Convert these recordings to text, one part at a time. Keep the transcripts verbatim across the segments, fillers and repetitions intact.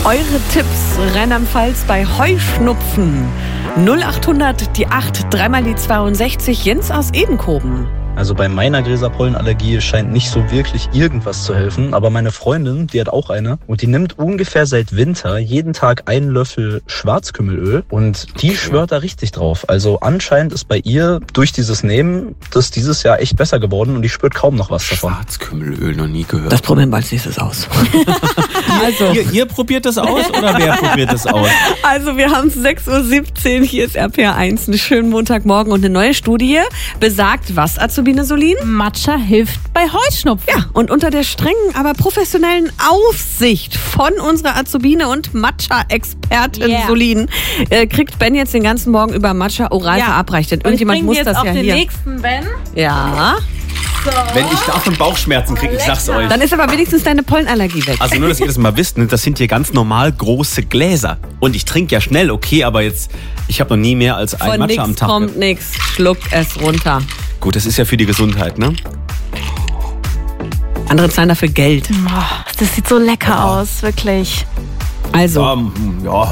Eure Tipps Rheinland-Pfalz bei Heuschnupfen. null achthundert, die acht, dreimal die zweiundsechzig. Jens aus Edenkoben. Also bei meiner Gräserpollenallergie scheint nicht so wirklich irgendwas zu helfen. Aber meine Freundin, die hat auch eine. Und die nimmt ungefähr seit Winter jeden Tag einen Löffel Schwarzkümmelöl. Und die schwört da richtig drauf. Also anscheinend ist bei ihr durch dieses Nehmen das dieses Jahr echt besser geworden. Und die spürt kaum noch was davon. Schwarzkümmelöl, noch nie gehört. Das probieren wir als nächstes aus. also, ihr, ihr probiert das aus oder wer probiert das aus? Also wir haben sechs Uhr siebzehn. Hier ist R P R eins. Einen schönen Montagmorgen. Und eine neue Studie besagt, was, Azubine Solin? Matcha hilft bei Heuschnupfen. Ja, und unter der strengen, aber professionellen Aufsicht von unserer Azubine und Matcha-Expertin Yeah. Solin äh, kriegt Ben jetzt den ganzen Morgen über Matcha oral Ja. verabreicht. Und ich Irgendjemand bringe muss jetzt das auf ja den hier. nächsten Ben. Ja, So. Wenn ich davon Bauchschmerzen kriege, ich sag's euch. dann ist aber wenigstens deine Pollenallergie weg. Also nur, dass ihr das mal wisst, ne, das sind hier ganz normal große Gläser. Und ich trinke ja schnell, okay, aber jetzt, ich habe noch nie mehr als ein Von Matcha am nix Tag. kommt nix. Schluck es runter. Gut, das ist ja für die Gesundheit, ne? Andere zahlen dafür Geld. Oh, das sieht so lecker aus, wirklich. Also, Ähm, ja.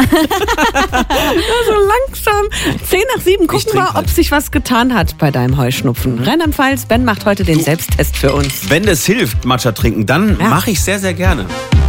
so langsam. Zehn nach sieben. Gucken trink wir, halt. ob sich was getan hat bei deinem Heuschnupfen. Rheinland-Pfalz, Ben macht heute den Selbsttest für uns. Wenn das hilft, Matcha trinken, dann Ja. mache ich sehr, sehr gerne.